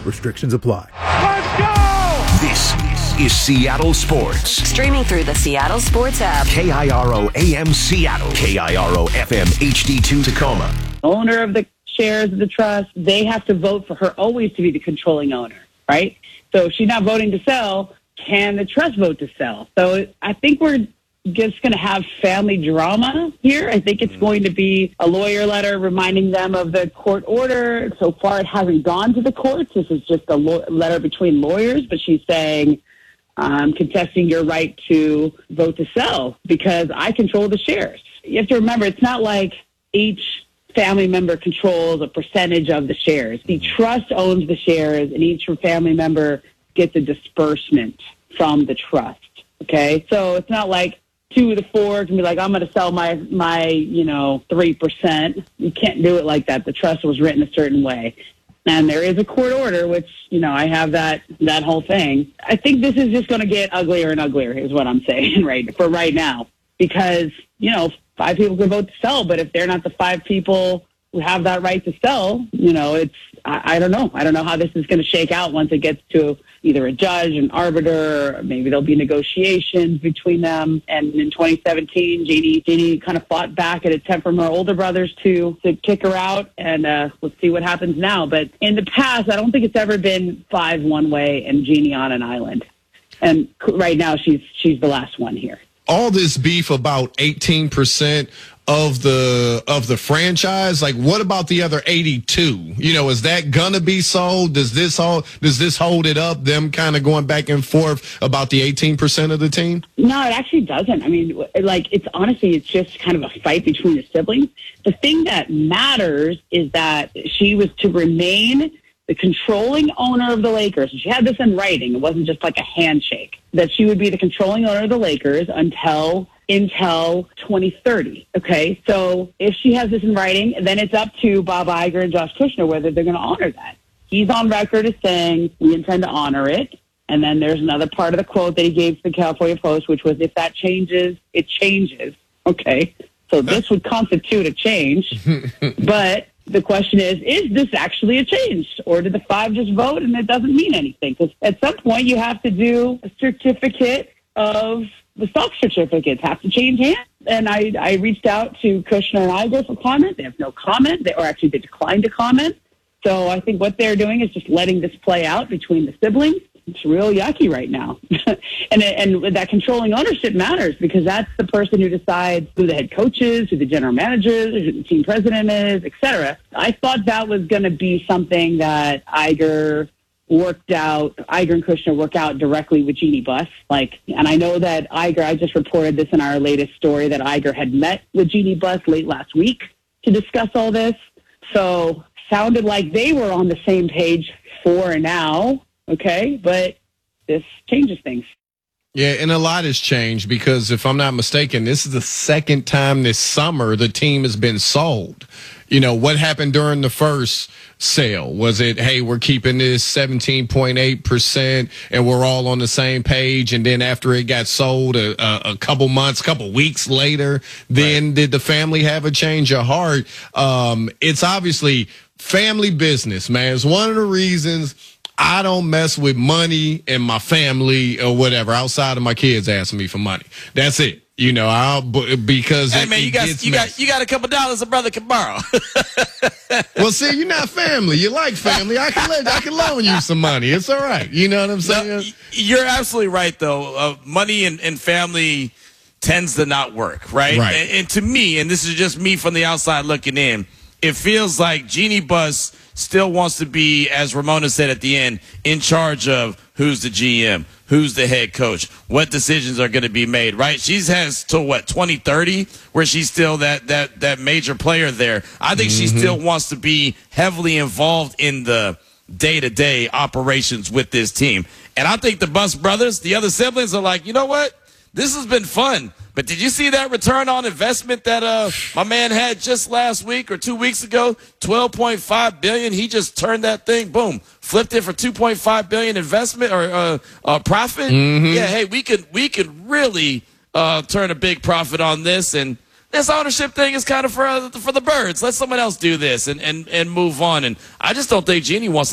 Restrictions apply. Let's go! This is Seattle Sports. Streaming through the Seattle Sports app. KIRO AM Seattle. KIRO FM HD2 Tacoma. Owner of the shares of the trust, they have to vote for her always to be the controlling owner, right? So if she's not voting to sell, can the trust vote to sell? So I think we're just going to have family drama here. I think it's going to be a lawyer letter reminding them of the court order. So far, it hasn't gone to the courts. This is just a letter between lawyers, but she's saying, I'm contesting your right to vote to sell because I control the shares. You have to remember, it's not like each family member controls a percentage of the shares. The trust owns the shares, and each family member gets a disbursement from the trust. Okay? So it's not like 2 of the 4 can be like, I'm going to sell my 3%. You can't do it like that. The trust was written a certain way. And there is a court order, which, I have that whole thing. I think this is just going to get uglier and uglier is what I'm saying for right now. Because, 5 people can vote to sell, but if they're not the 5 people who have that right to sell, I don't know. I don't know how this is going to shake out once it gets to either a judge, an arbiter, or maybe there'll be negotiations between them. And in 2017, Jeannie kind of fought back at a attempt from her older brothers to kick her out, and let's see what happens now. But in the past, I don't think it's ever been 5 one way and Jeannie on an island. And right now, she's the last one here. All this beef about 18% of the franchise, like what about the other 82? Is that gonna be sold? Does this hold it up? Them kind of going back and forth about the 18% of the team? No, it actually doesn't. I mean, it's just kind of a fight between the siblings. The thing that matters is that she was to remain the controlling owner of the Lakers. She had this in writing. It wasn't just like a handshake. That she would be the controlling owner of the Lakers until 2030. Okay, so if she has this in writing, then it's up to Bob Iger and Josh Kushner whether they're going to honor that. He's on record as saying we intend to honor it. And then there's another part of the quote that he gave to the California Post, which was, if that changes, it changes. Okay, so this would constitute a change. But the question is this actually a change? Or did the 5 just vote and it doesn't mean anything? Because at some point you have to do a certificate of the stock certificates have to change hands. And I reached out to Kushner and Iger for comment. They have no comment. They declined to comment. So I think what they're doing is just letting this play out between the siblings. It's real yucky right now. and that controlling ownership matters because that's the person who decides who the head coach is, who the general manager is, who the team president is, etc. I thought that was going to be something that Iger and Kushner work out directly with Jeannie Buss. And I know that I just reported this in our latest story, that Iger had met with Jeannie Buss late last week to discuss all this. So sounded like they were on the same page for now. Okay, but this changes things. Yeah, and a lot has changed because if I'm not mistaken, this is the second time this summer the team has been sold. What happened during the first sale? Was it, hey, we're keeping this 17.8% and we're all on the same page? And then after it got sold a couple weeks later, then Did the family have a change of heart? It's obviously family business, man. It's one of the reasons I don't mess with money in my family or whatever outside of my kids asking me for money. That's it. Because hey man, you got a couple dollars a brother can borrow. Well, see, you're not family. You like family. I can loan you some money. It's all right. You know what I'm saying? No, you're absolutely right, though. Money and family tends to not work, right? And to me, and this is just me from the outside looking in, it feels like Jeannie Buss still wants to be, as Ramona said at the end, in charge of who's the GM, who's the head coach, what decisions are going to be made, right? She has till 2030, where she's still that major player there. I think she still wants to be heavily involved in the day-to-day operations with this team. And I think the Buss brothers, the other siblings, are like, you know what? This has been fun. But did you see that return on investment that my man had just last week or 2 weeks ago? $12.5 billion. He just turned that thing, boom, flipped it for $2.5 billion investment or profit. Yeah, hey, we could really turn a big profit on this, and this ownership thing is kind of for the birds. Let someone else do this and move on. And I just don't think Jeannie wants